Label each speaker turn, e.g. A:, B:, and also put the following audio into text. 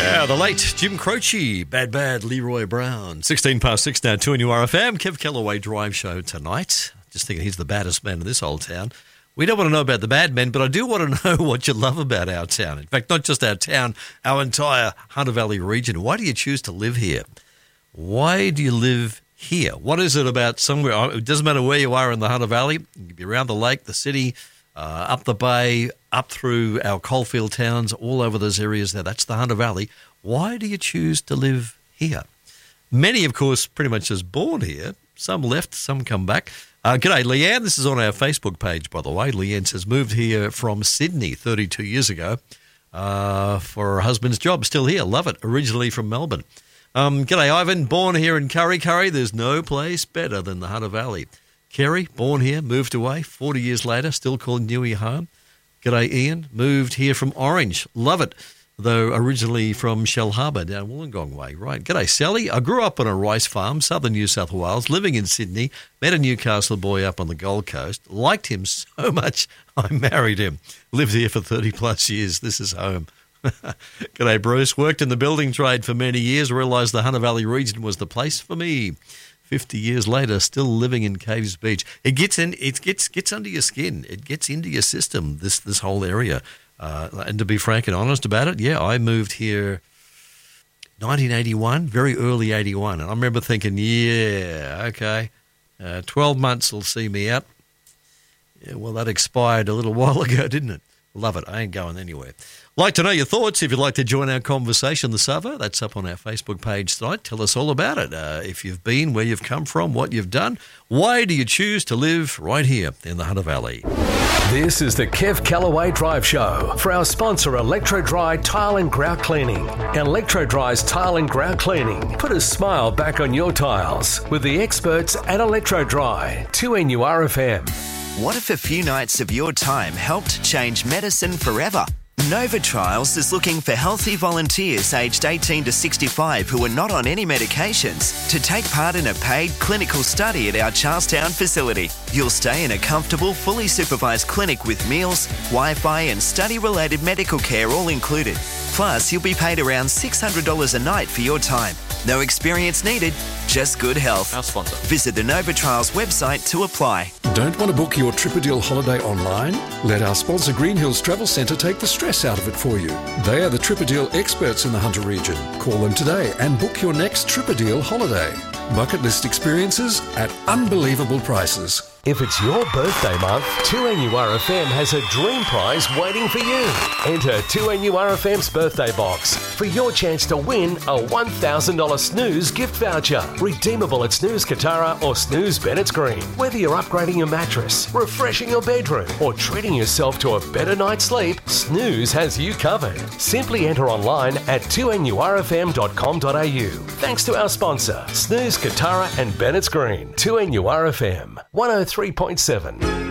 A: Yeah, the late Jim Croce, Bad Leroy Brown. 16 past 6 now, 2NURFM. Kev Callaway Drive Show tonight. Just thinking he's the baddest man in this old town. We don't want to know about the bad men, but I do want to know what you love about our town. In fact, not just our town, our entire Hunter Valley region. Why do you choose to live here? Why do you live here? What is it about somewhere? It doesn't matter where you are in the Hunter Valley. You can be around the lake, the city, up the bay, up through our coalfield towns, all over those areas there. That's the Hunter Valley. Why do you choose to live here? Many, of course, pretty much just born here. Some left, some come back. G'day, Leanne. This is on our Facebook page, by the way. Leanne says, moved here from Sydney 32 years ago for her husband's job. Still here. Love it. Originally from Melbourne. G'day, Ivan. Born here in Curry. There's no place better than the Hunter Valley. Kerry, born here, moved away. 40 years later, still calling Newey home. G'day, Ian. Moved here from Orange. Love it. Though originally from Shell Harbour down Wollongong way. Right. G'day, Sally. I grew up on a rice farm, southern New South Wales, living in Sydney. Met a Newcastle boy up on the Gold Coast. Liked him so much, I married him. Lived here for 30 plus years. This is home. G'day, Bruce. Worked in the building trade for many years. Realised the Hunter Valley region was the place for me. 50 years later, still living in Caves Beach. It gets under your skin. It gets into your system, this whole area. And to be frank and honest about it, yeah, I moved here 1981, very early 81. And I remember thinking, yeah, okay, 12 months will see me out. Yeah, well, that expired a little while ago, didn't it? Love it. I ain't going anywhere. Like to know your thoughts. If you'd like to join our conversation this hour, that's up on our Facebook page tonight. Tell us all about it. If you've been, where you've come from, what you've done. Why do you choose to live right here in the Hunter Valley?
B: This is the Kev Callaway Drive Show for our sponsor, Electro-Dry Tile and Grout Cleaning. Electro-Dry's Tile and Grout Cleaning. Put a smile back on your tiles with the experts at Electro-Dry. 2NURFM.
C: What if a few nights of your time helped change medicine forever? Nova Trials is looking for healthy volunteers aged 18 to 65 who are not on any medications to take part in a paid clinical study at our Charlestown facility. You'll stay in a comfortable, fully supervised clinic with meals, Wi-Fi and study-related medical care all included. Plus, you'll be paid around $600 a night for your time. No experience needed, just good health.
D: Our sponsor.
C: Visit the Nova Trials website to apply.
E: Don't want to book your Tripadil holiday online? Let our sponsor Green Hills Travel Centre take the stress out of it for you. They are the Tripadil experts in the Hunter region. Call them today and book your next Tripadil holiday. Bucket list experiences at unbelievable prices.
B: If it's your birthday month, 2NURFM has a dream prize waiting for you. Enter 2NURFM's birthday box for your chance to win a $1,000 Snooze gift voucher. Redeemable at Snooze Katara or Snooze Bennett's Green. Whether you're upgrading your mattress, refreshing your bedroom, or treating yourself to a better night's sleep, Snooze has you covered. Simply enter online at 2NURFM.com.au. Thanks to our sponsor, Snooze Katara and Bennett's Green. 2NURFM 103.7.